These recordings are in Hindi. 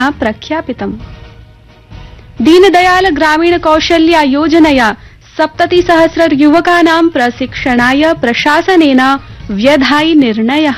प्रख्यापितम्। दीनदयाल ग्रामीण कौशल्या योजनया 70,000 युवकानां प्रशिक्षणाय प्रशासनेन व्यधायि निर्णयः।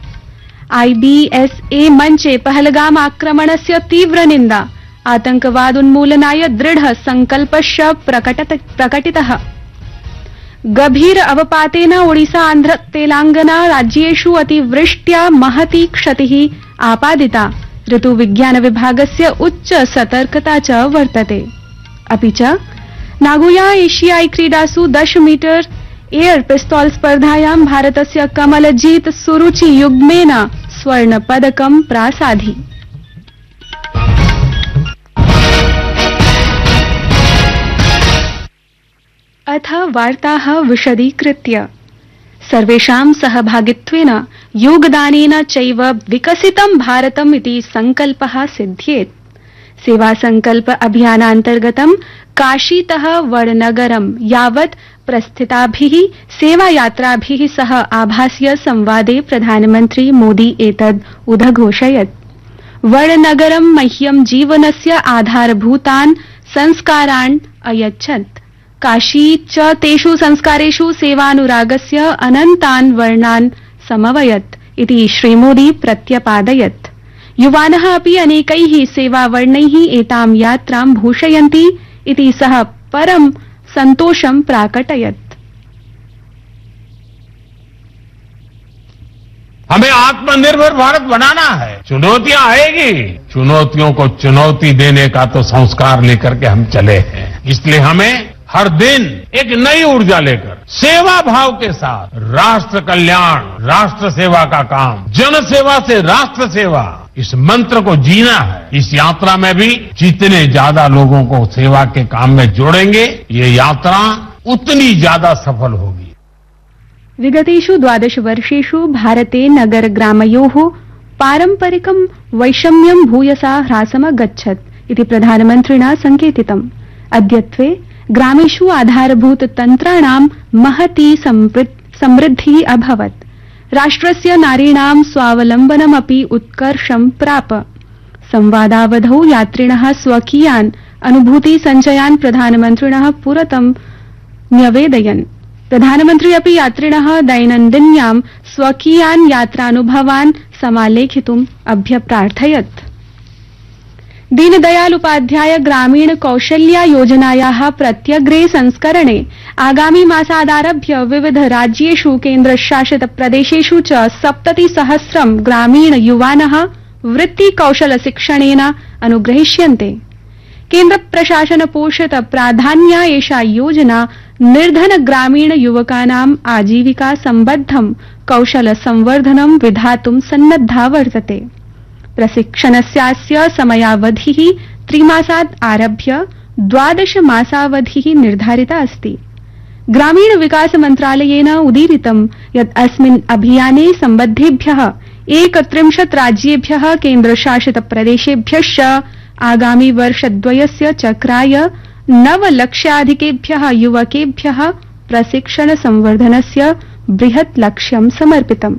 IBSA मञ्चे पहलगाम आक्रमणस्य तीव्र निन्दा, आतंकवादोन्मूलनाय दृढ संकल्पश्च प्रकटितः। गभीर अवपातेन ओडिशा आन्ध्र तेलंगाना राज्येषु अतिवृष्ट्या महती क्षतिः आपादिता। ऋतुविज्ञान विभागस्य उच्च सतर्कता च वर्तते। अपि च नागोया एशियाई क्रीडासु 10 मीटर एयर पिस्तौल स्पर्धायां भारतस्य कमलजीत सुरुचि युग्मेन स्वर्णपदकं प्रासादि। अथ वार्ताः विशदीकृत्य। सर्वेषां सहभागित्वेन योगदानेन चैव विकसितं भारतम् इति संकल्पः सिद्ध्येत्। सेवा संकल्प अभियानान्तर्गतं काशीतः वडनगरं यावत् प्रस्थिताभिः सेवायात्राभिः सह आभासीय संवादे प्रधानमन्त्री मोदी एतद् उदघोषयत्। वडनगरं मह्यं जीवनस्य आधारभूतान् संस्कारान् अयच्छत्। काशी च तेषु संस्कारेषु सेवानुरागस्य अनन्तान् वर्णान् समवयत् इति श्रीमोदी प्रत्यपादयत्। युवानः अपि अनेकैः सेवावर्णैः एतां यात्रां भूषयन्ति इति सः परं सन्तोषं प्राकटयत्। हमें आत्मनिर्भर भारत बनाना है। चुनौतियां आएगी, चुनौतियों को चुनौती देने का तो संस्कार लेकर के हम चले हैं। इसलिए हमें हर दिन एक नई ऊर्जा लेकर सेवा भाव के साथ राष्ट्र कल्याण, राष्ट्र सेवा का काम, जन सेवा से राष्ट्र सेवा, इस मंत्र को जीना है। इस यात्रा में भी जितने ज्यादा लोगों को सेवा के काम में जोड़ेंगे, ये यात्रा उतनी ज्यादा सफल होगी। विगतेषु 12 वर्षेषु भारते नगर ग्रामयोः पारम्परिकं वैषम्यं भूयसा ह्रासमगच्छत् इति प्रधानमन्त्रिणा संकेतितम्। अद्यत्वे ग्रामेषु आधारभूत तन्त्राणां महती समृद्धिः अभवत्। राष्ट्रस्य नारीणां स्वावलम्बनमपि उत्कर्षं प्राप। संवादावधौ यात्रिणः स्वकीयान् अनुभूति सञ्चयान् प्रधानमन्त्रिणः पुरतं न्यवेदयन्। प्रधानमन्त्री अपि यात्रिणः दैनन्दिन्यां स्वकीयान् यात्रानुभवान् समालेखितुम् अभ्यप्रार्थयत्। दीनदयाल उपाध्याय ग्रामीण कौशल्या योजनायाः प्रत्यग्रे संस्करणे आगामी मासादारभ्य विविध राज्येषु केन्द्रशासित प्रदेशेषु च 70,000 ग्रामीण युवानः वृत्ति कौशल शिक्षणेन अनुग्रहीष्यन्ते। केन्द्र प्रशासन पोषित प्राधान्या एषा योजना निर्धन ग्रामीण युवकानाम् आजीविका सम्बद्धं कौशल संवर्धनं विधातुं सन्नद्धा वर्तते। प्रशिक्षणस्यास्य समयावधिः 3 मासात् आरभ्य 12 मासावधिः निर्धारिता अस्ति। ग्रामीण विकास मन्त्रालयेन उदीरितं यत् अस्मिन् अभियाने सम्बद्धेभ्यः 31 राज्येभ्यः केन्द्रशासित प्रदेशेभ्यश्च आगामि वर्षद्वयस्य चक्राय 9 लक्षाधिकेभ्यः युवकेभ्यः प्रशिक्षण संवर्धनस्य बृहत् लक्ष्यं समर्पितम्।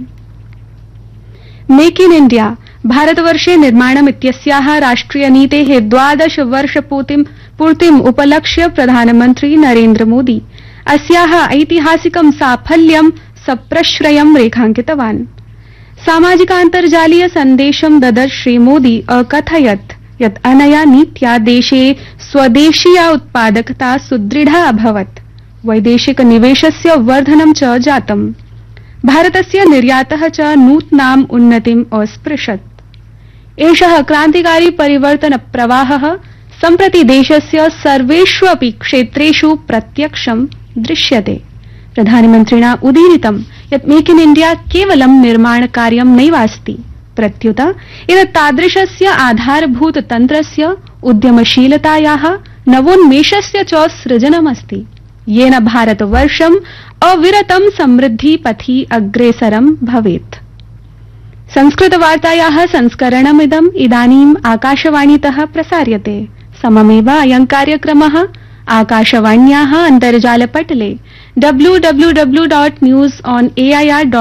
मेक इन इण्डिया भारतवर्षे निर्माणम् इत्यस्याः राष्ट्रियनीतेः 12 वर्षपूर्तिम् उपलक्ष्य प्रधानमन्त्री नरेन्द्र मोदी अस्याः ऐतिहासिकं साफल्यं सप्रश्रयं रेखाङ्कितवान्। सामाजिकान्तर्जालीय सन्देशं ददर् श्रीमोदी अकथयत् यत् अनया नीत्या देशे स्वदेशीया उत्पादकता सुदृढा अभवत्। वैदेशिक निवेशस्य वर्धनं च जातम्। भारतस्य निर्यातः च नूतनाम् उन्नतिम् अस्पृशत्। एषः क्रान्तिकारी परिवर्तन प्रवाहः सम्प्रति देशस्य सर्वेष्वपि क्षेत्रेषु प्रत्यक्षं दृश्यते। प्रधानमन्त्रिणा उदीरितं यत् मेक इन इण्डिया केवलं निर्माणकार्यं नैवास्ति, प्रत्युत एतत् तादृशस्य आधारभूत तन्त्रस्य उद्यमशीलतायाः नवोन्मेषस्य च सृजनमस्ति, येन भारतवर्षम् अविरतं समृद्धिपथि अग्रेसरं भवेत्। संस्कृतवार्तायाः संस्करणमिदम् इदानीम् आकाशवाणीतः प्रसार्यते। सममेव अयं कार्यक्रमः आकाशवाण्याः अन्तर्जालपटले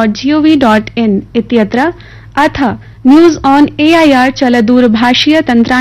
www.newsonair.gov.in इत्यत्र अथ न्यूज ऑन एआईआर चलदूरभाषीय तन्त्राणि